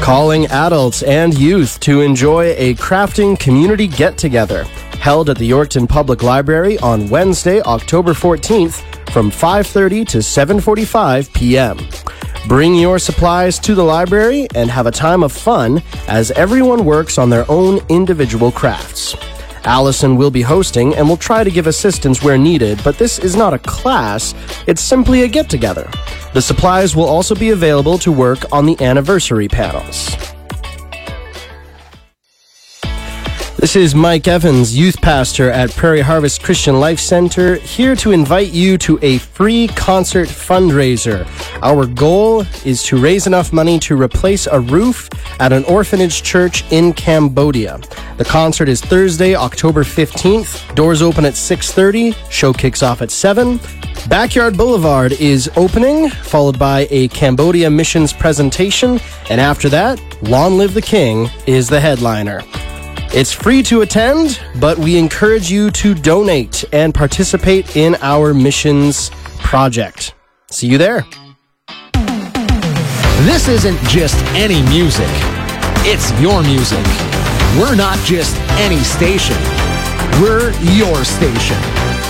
Calling adults and youth to enjoy a crafting community get-together held at the Yorkton Public Library on Wednesday, October 14th from 5:30 to 7:45 p.m. Bring your supplies to the library and have a time of fun as everyone works on their own individual crafts. Allison will be hosting and will try to give assistance where needed, but this is not a class, it's simply a get-together. The supplies will also be available to work on the anniversary panels. This is Mike Evans, youth pastor at Prairie Harvest Christian Life Center, here to invite you to a free concert fundraiser. Our goal is to raise enough money to replace a roof at an orphanage church in Cambodia. The concert is Thursday, October 15th. Doors open at 6:30. Show kicks off at 7. Backyard Boulevard is opening, followed by a Cambodia missions presentation, and after that, Long Live the King is the headliner. It's free to attend, but we encourage you to donate and participate in our missions project. See you there. This isn't just any music. It's your music. We're not just any station. We're your station.